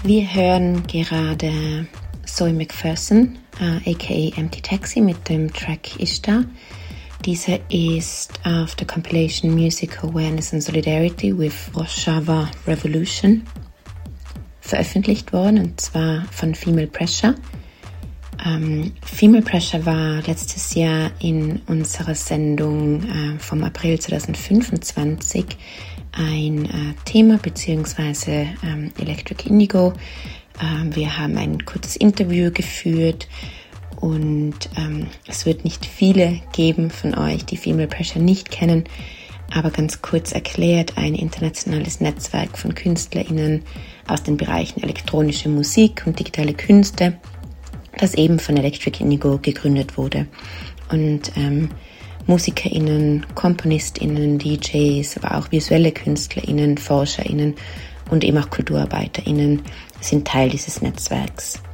Wir hören gerade Zoe McPherson, aka Empty Taxi, mit dem Track Ishtar. Dieser ist auf der Compilation Music Awareness and Solidarity with Rojava Revolution veröffentlicht worden, und zwar von Female Pressure. Female Pressure war letztes Jahr in unserer Sendung vom April 2025 ein Thema, beziehungsweise Electric Indigo. Wir haben ein kurzes Interview geführt und es wird nicht viele geben von euch, die Female Pressure nicht kennen, aber ganz kurz erklärt: ein internationales Netzwerk von KünstlerInnen aus den Bereichen elektronische Musik und digitale Künste, das eben von Electric Indigo gegründet wurde. Und MusikerInnen, KomponistInnen, DJs, aber auch visuelle KünstlerInnen, ForscherInnen und eben auch KulturarbeiterInnen sind Teil dieses Netzwerks.